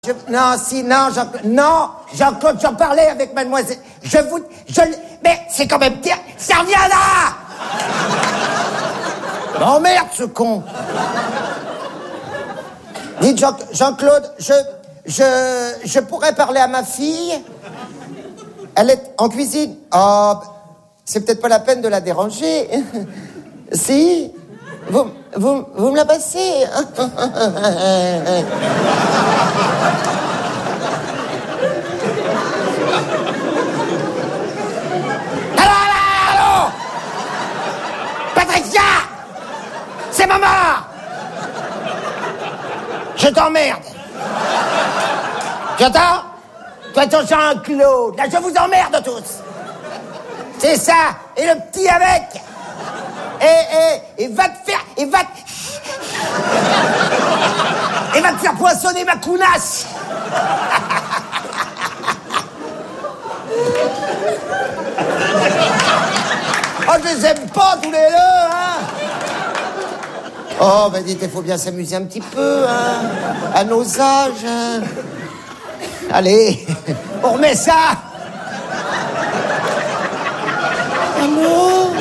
Jean-Claude, j'en parlais avec mademoiselle. Mais c'est quand même pire. Ça revient là! Oh merde, ce con. Dites, Jean-Claude, je pourrais parler à ma fille? Elle est en cuisine. Oh, c'est peut-être pas la peine de la déranger. Si? Vous me la passez? Allô? Patricia! C'est maman! Je t'emmerde. Tu entends? Toi, ton Jean-Claude. Là, je vous emmerde tous. C'est ça. Et le petit avec. Et va te faire... Et va te faire poinçonner ma counasse. Oh, je les aime pas tous les deux, hein. Oh, ben dites, il faut bien s'amuser un petit peu, hein. À nos âges, hein. Allez, on remet ça. Allô?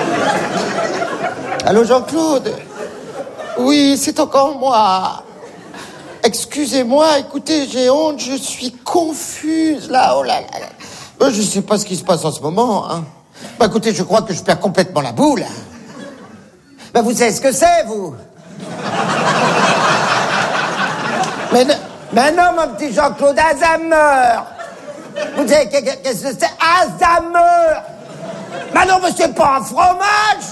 Allô, Jean-Claude? Oui, c'est encore moi. Excusez-moi, écoutez, j'ai honte, je suis confuse, là, oh là là. Je sais pas ce qui se passe en ce moment, hein. Bah, écoutez, je crois que je perds complètement la boule. Bah, vous savez ce que c'est, vous? Mais non, mon petit Jean-Claude, Alzheimer. Vous savez, qu'est-ce que c'est? Alzheimer. Mais non, mais c'est pas un fromage.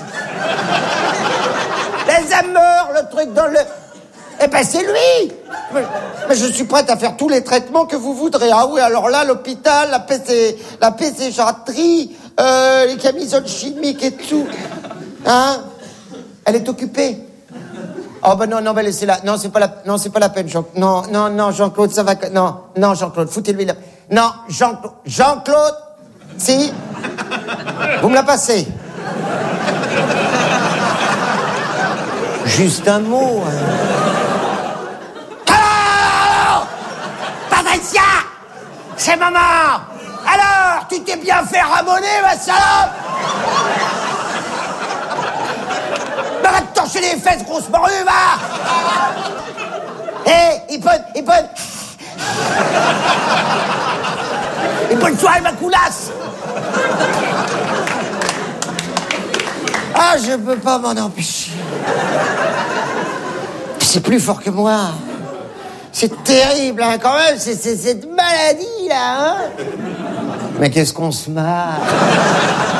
L'Alzheimer, le truc dans le... Eh ben, c'est lui. Mais je suis prête à faire tous les traitements que vous voudrez. Ah oui, alors là, l'hôpital, la pécéchatrie, les camisoles chimiques et tout. Hein? Elle est occupée. Oh ben non, ben laissez-la. Non, c'est pas la peine, Jean-Claude. Non, Jean-Claude, ça va... Non, Jean-Claude, foutez-lui la... Non, Jean-Claude, si. Vous me la passez. Juste un mot. Alors, Patricia, c'est maman. Alors, tu t'es bien fait ramoner, ma salope. Va te torcher les fesses, grosse morue, va. Il peut le soir, ma coulasse. Ah, je peux pas m'en empêcher. C'est plus fort que moi. C'est terrible, hein, quand même, c'est cette maladie, là, hein. Mais qu'est-ce qu'on se marre.